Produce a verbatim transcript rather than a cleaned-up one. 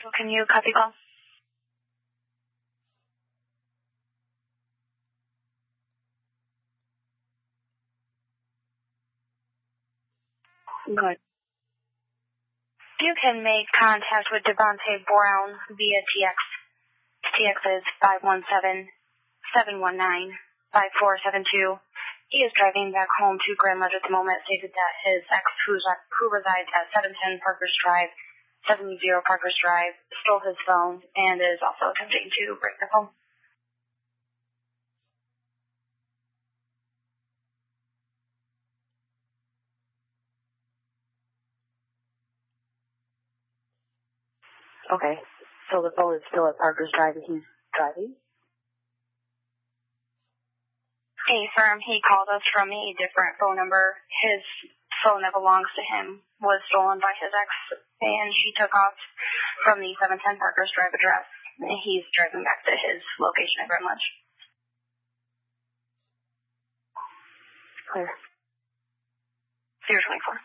So can you copy call? Go ahead. You can make contact with Devontae Brown via T X. T X is five one seven, seven one nine, five four seven two. He is driving back home to Grand Ledge at the moment, stated that his ex, who's, who resides at seven ten Parkers Drive, seventy Parkers Drive, stole his phone and is also attempting to break the phone. Okay, so the phone is still at Parkers Drive and he's driving? A firm, he called us from a different phone number. His phone that belongs to him was stolen by his ex, and she took off from the seven ten Parkers Drive address. He's driving back to his location at Grand Ledge. Clear. zero twenty-four.